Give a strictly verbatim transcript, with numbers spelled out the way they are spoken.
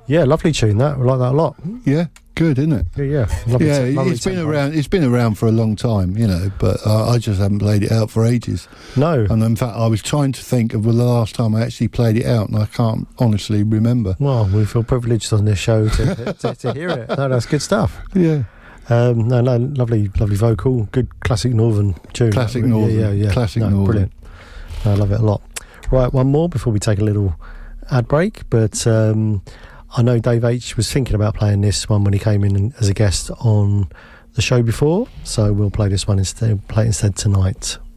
Yeah, lovely tune that. We like that a lot. Yeah, good, isn't it? Yeah, yeah. Lovely yeah, t- lovely it's been tempo. around. It's been around for a long time, you know. But uh, I just haven't played it out for ages. No. And in fact, I was trying to think of the last time I actually played it out, and I can't honestly remember. Well, we feel privileged on this show to, to, to hear it. No, that's good stuff. Yeah, Um, no, no, lovely, lovely vocal. Good classic Northern tune. classic Yeah, Northern. Yeah, yeah. Classic no, Northern. Brilliant. No, I love it a lot. Right, one more before we take a little ad break. But um, I know Dave H was thinking about playing this one when he came in as a guest on the show before. So we'll play this one instead. Play it instead tonight.